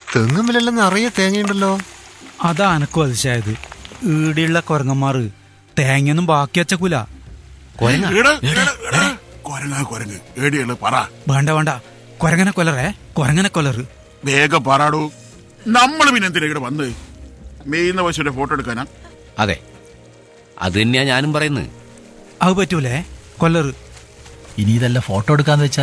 തെങ്ങുമ്പിലെല്ലാം നിറയെ തേങ്ങയുണ്ടല്ലോ. അതാ എനക്കും അതിശായത്. ഈടിയുള്ള കൊരങ്ങന്മാറ് തേങ്ങയൊന്നും ബാക്കി വച്ചക്കൂല. വേണ്ട വേണ്ട, കൊരങ്ങനെ കൊല്ലറേ, കൊരങ്ങനെ കൊല്ലറ്. വേഗം പാറാടൂ. നമ്മൾ പിന്നെ എന്തിനാ ഇവിടെ വന്ന് മെയ്യുന്ന പശുവിന്റെ ഫോട്ടോ എടുക്കാനാ? അതെ, അത് തന്നെയാ ഞാനും പറയുന്നത്. അത് പറ്റൂലേ കൊല്ലറ്. ഇനി ഇതെല്ലാം ഫോട്ടോ എടുക്കാന്ന് വെച്ചാൽ